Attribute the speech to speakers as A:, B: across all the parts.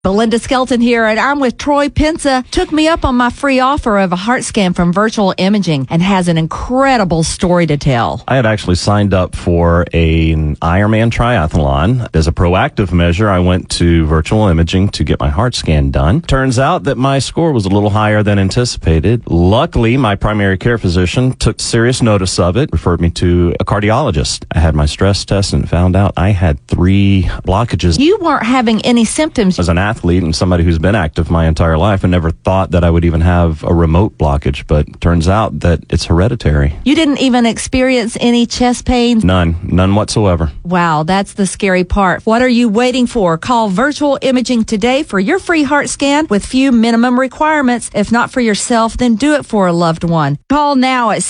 A: Belinda Skelton here, and I'm with Troy Pensa. Took me up on my free offer of a heart scan from Virtual Imaging and has an incredible story to tell.
B: I had actually signed up for an Ironman triathlon. As a proactive measure, I went to Virtual Imaging to get my heart scan done. Turns out that my score was a little higher than anticipated. Luckily, my primary care physician took serious notice of it, referred me to a cardiologist. I had my stress test and found out I had 3 blockages.
A: You weren't having any symptoms.
B: As an athlete and somebody who's been active my entire life, I never thought that I would even have a remote blockage, but turns out that it's hereditary.
A: You didn't even experience any chest pain?
B: None whatsoever.
A: Wow, that's the scary part. What are you waiting for? Call Virtual Imaging today for your free heart scan with few minimum requirements. If not for yourself, then do it for a loved one. Call now at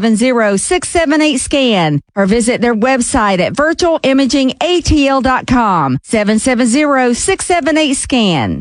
A: 770-678-SCAN or visit their website at virtualimagingatl.com. 770-678-SCAN.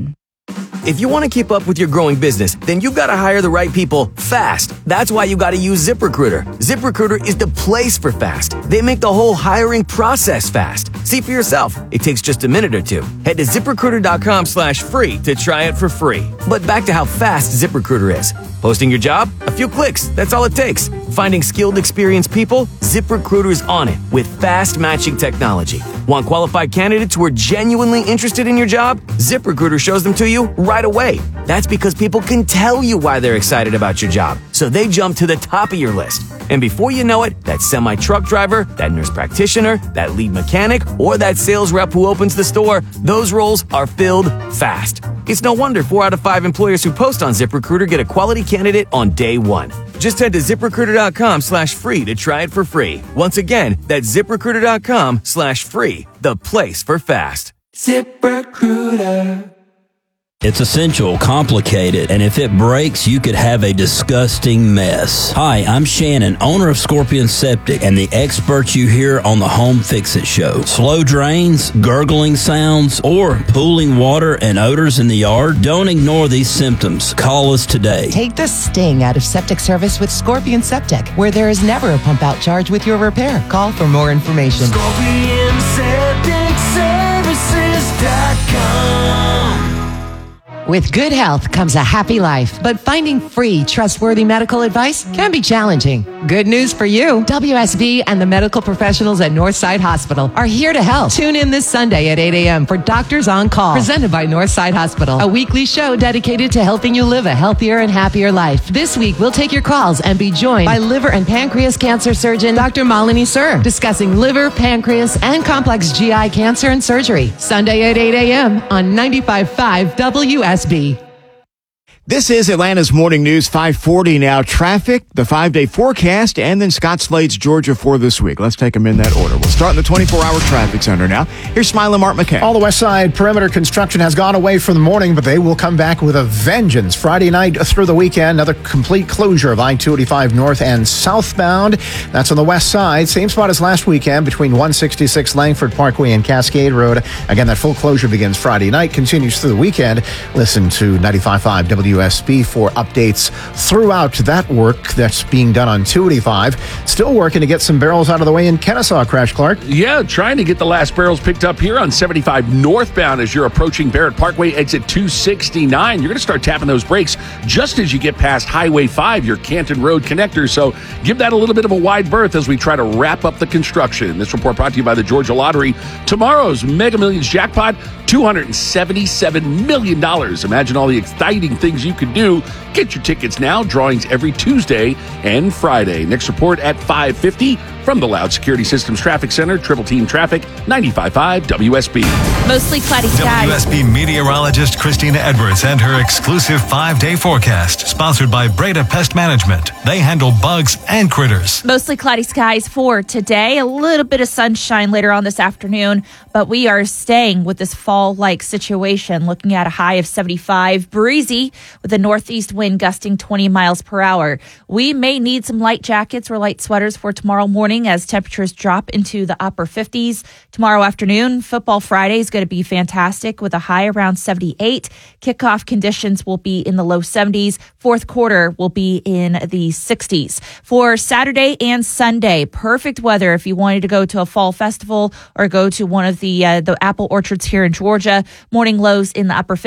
C: If you want to keep up with your growing business, then you've got to hire the right people fast. That's why you got to use ZipRecruiter. ZipRecruiter is the place for fast. They make the whole hiring process fast. See for yourself. It takes just a minute or two. Head to ZipRecruiter.com/free to try it for free. But back to how fast ZipRecruiter is. Posting your job? A few clicks. That's all it takes. Finding skilled, experienced people? ZipRecruiter's on it with fast matching technology. Want qualified candidates who are genuinely interested in your job? ZipRecruiter shows them to you right away. That's because people can tell you why they're excited about your job, so they jump to the top of your list. And before you know it, that semi-truck driver, that nurse practitioner, that lead mechanic, or that sales rep who opens the store, those roles are filled fast. It's no wonder 4 out of 5 employers who post on ZipRecruiter get a quality candidate on day 1. Just head to ZipRecruiter.com/free to try it for free. Once again, that's ZipRecruiter.com/free, the place for fast. ZipRecruiter.
D: It's essential, complicated, and if it breaks, you could have a disgusting mess. Hi, I'm Shannon, owner of Scorpion Septic, and the experts you hear on the Home Fix-It show. Slow drains, gurgling sounds, or pooling water and odors in the yard? Don't ignore these symptoms. Call us today.
E: Take the sting out of septic service with Scorpion Septic, where there is never a pump-out charge with your repair. Call for more information. ScorpionSepticServices.com. With good health comes a happy life, but finding free, trustworthy medical advice can be challenging. Good news for you. WSB and the medical professionals at Northside Hospital are here to help. Tune in this Sunday at 8 a.m. for Doctors on Call, presented by Northside Hospital, a weekly show dedicated to helping you live a healthier and happier life. This week, we'll take your calls and be joined by liver and pancreas cancer surgeon Dr. Malini Sir, discussing liver, pancreas, and complex GI cancer and surgery. Sunday at 8 a.m. on 95.5 WSB.
F: This is Atlanta's Morning News, 540 now. Traffic, the 5-day forecast, and then Scott Slade's Georgia for this week. Let's take them in that order. We'll start in the 24-hour traffic center now. Here's Smiling Mark McKay.
G: All the west side perimeter construction has gone away for the morning, but they will come back with a vengeance. Friday night through the weekend, another complete closure of I-285 north and southbound. That's on the west side. Same spot as last weekend between 166 Langford Parkway and Cascade Road. Again, that full closure begins Friday night, continues through the weekend. Listen to 95.5 WSB for updates throughout that work that's being done on 285. Still working to get some barrels out of the way in Kennesaw, Crash Clark.
H: Yeah, trying to get the last barrels picked up here on 75 northbound as you're approaching Barrett Parkway, exit 269. You're going to start tapping those brakes just as you get past Highway 5, your Canton Road connector. So give that a little bit of a wide berth as we try to wrap up the construction. This report brought to you by the Georgia Lottery. Tomorrow's Mega Millions jackpot, $277 million. Imagine all the exciting things you could do. Get your tickets now. Drawings every Tuesday and Friday. Next report at 5:50 from the Loud Security Systems Traffic Center. Triple Team Traffic, 95.5 WSB.
I: Mostly cloudy skies.
J: WSB meteorologist Christina Edwards and her exclusive 5-day forecast, sponsored by Breda Pest Management. They handle bugs and critters.
I: Mostly cloudy skies for today. A little bit of sunshine later on this afternoon, but we are staying with this fall-like situation, looking at a high of 75, breezy with a northeast wind gusting 20 miles per hour. We may need some light jackets or light sweaters for tomorrow morning as temperatures drop into the upper 50s. Tomorrow afternoon, Football Friday is going to be fantastic with a high around 78. Kickoff conditions will be in the low 70s. Fourth quarter will be in the 60s. For Saturday and Sunday, perfect weather if you wanted to go to a fall festival or go to one of the the apple orchards here in Georgia. Morning lows in the upper